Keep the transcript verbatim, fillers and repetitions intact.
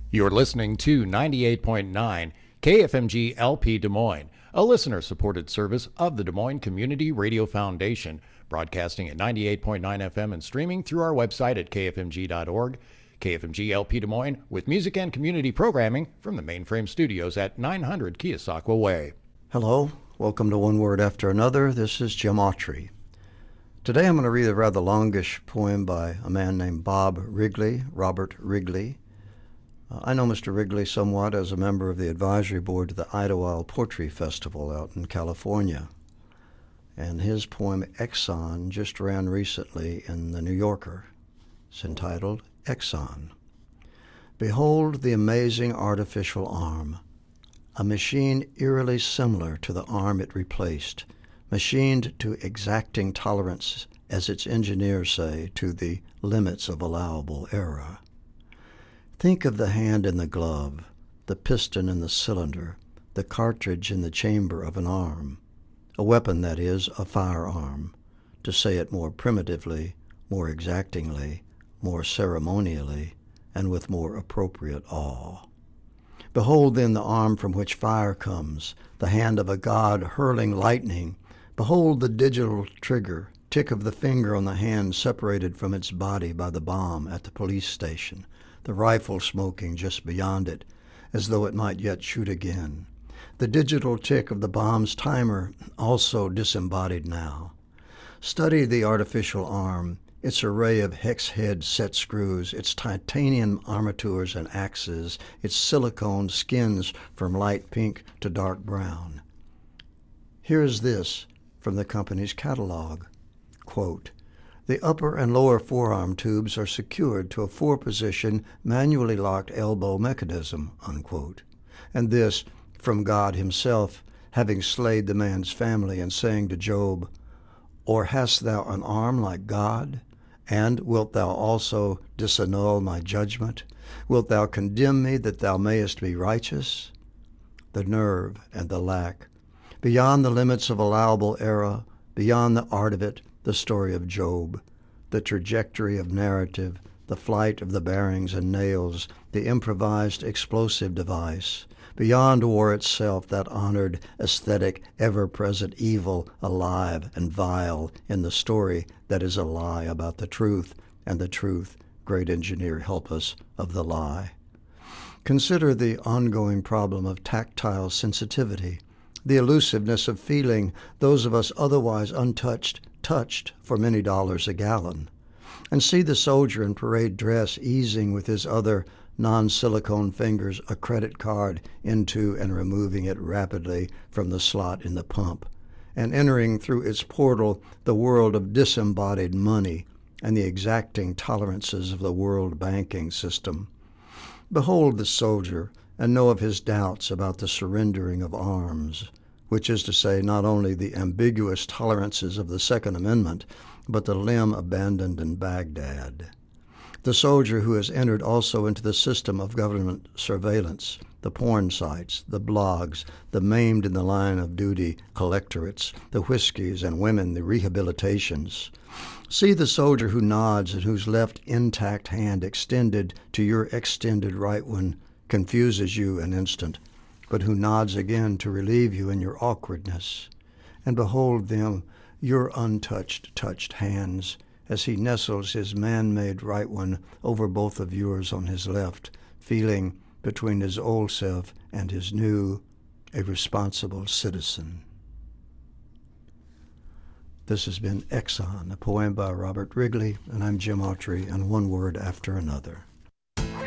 You're listening to ninety-eight point nine K F M G L P Des Moines, a listener-supported service of the Des Moines Community Radio Foundation, broadcasting at ninety-eight point nine F M and streaming through our website at K F M G dot org. K F M G L P Des Moines, with music and community programming from the Mainframe Studios at nine hundred Keosauqua Way. Hello, welcome to One Word After Another. This is Jim Autry. Today I'm going to read a rather longish poem by a man named Bob Wrigley, Robert Wrigley. Uh, I know Mister Wrigley somewhat as a member of the advisory board to the Idlewild Poetry Festival out in California. And his poem Exxon just ran recently in the New Yorker. It's entitled Exxon. Behold the amazing artificial arm, a machine eerily similar to the arm it replaced, machined to exacting tolerance, as its engineers say, to the limits of allowable error. Think of the hand in the glove, the piston in the cylinder, the cartridge in the chamber of an arm, a weapon that is, a firearm, to say it more primitively, more exactingly, more ceremonially, and with more appropriate awe. Behold then the arm from which fire comes, the hand of a god hurling lightning. Behold the digital trigger, tick of the finger on the hand separated from its body by the bomb at the police station, the rifle smoking just beyond it, as though it might yet shoot again. The digital tick of the bomb's timer, also disembodied now. Study the artificial arm, its array of hex-head set screws, its titanium armatures and axes, its silicone skins from light pink to dark brown. Here is this from the company's catalog. Quote, the upper and lower forearm tubes are secured to a four-position, manually locked elbow mechanism, unquote. And this from God himself, having slayed the man's family and saying to Job, or hast thou an arm like God? And wilt thou also disannul my judgment? Wilt thou condemn me that thou mayest be righteous? The nerve and the lack. Beyond the limits of allowable error, beyond the art of it, the story of Job, the trajectory of narrative, the flight of the bearings and nails, the improvised explosive device, beyond war itself, that honored, aesthetic, ever-present evil, alive and vile in the story that is a lie about the truth, and the truth, great engineer, help us, of the lie. Consider the ongoing problem of tactile sensitivity, the elusiveness of feeling, those of us otherwise untouched, touched for many dollars a gallon. And see the soldier in parade dress easing with his other non-silicone fingers a credit card into and removing it rapidly from the slot in the pump, and entering through its portal the world of disembodied money and the exacting tolerances of the world banking system. Behold the soldier, and know of his doubts about the surrendering of arms, which is to say not only the ambiguous tolerances of the Second Amendment, but the limb abandoned in Baghdad. The soldier who has entered also into the system of government surveillance, the porn sites, the blogs, the maimed in the line of duty collectorates, the whiskeys and women, the rehabilitations. See the soldier who nods and whose left intact hand extended to your extended right one confuses you an instant, but who nods again to relieve you in your awkwardness. And behold them, your untouched, touched hands, as he nestles his man-made right one over both of yours on his left, feeling between his old self and his new, a responsible citizen. This has been Exxon, a poem by Robert Wrigley, and I'm Jim Autry, and One Word After Another.